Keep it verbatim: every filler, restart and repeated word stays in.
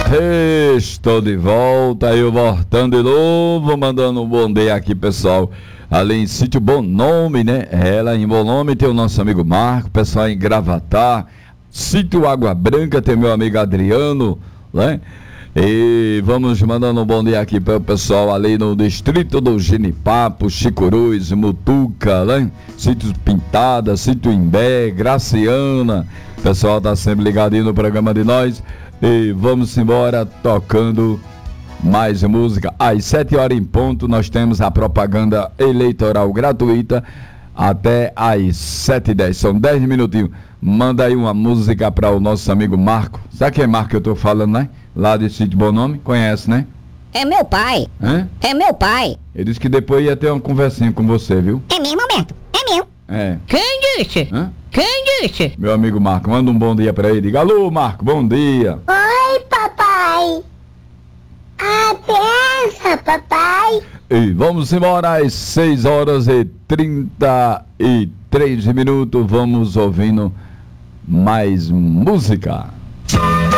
Estou de volta, eu voltando de novo, mandando um bom dia aqui, pessoal. Ali em Sítio Bom Nome, né? Ela em Bom Nome tem o nosso amigo Marco, pessoal em Gravatá. Sítio Água Branca tem meu amigo Adriano, né? E vamos mandando um bom dia aqui para o pessoal ali no distrito do Genipapo, Chicuruz, Mutuca, né? Sítio Pintada, Sítio Imbé, Graciana. O pessoal tá sempre ligadinho no programa de nós. E vamos embora tocando mais música. Às sete horas em ponto nós temos a propaganda eleitoral gratuita até às sete e dez. São dez minutinhos. Manda aí uma música para o nosso amigo Marco. Sabe quem é Marco que eu tô falando, né? Lá de Sítio Bom Nome. Conhece, né? É meu pai. Hã? É meu pai. Ele disse que depois ia ter uma conversinha com você, viu? É mesmo, Alberto? É meu. É. Quem disse? Hã? Quem disse? Meu amigo Marco, manda um bom dia pra ele. Diga, alô, Marco, bom dia. Oi, papai. A benção, papai. E vamos embora às seis horas e trinta e três minutos. Vamos ouvindo mais música.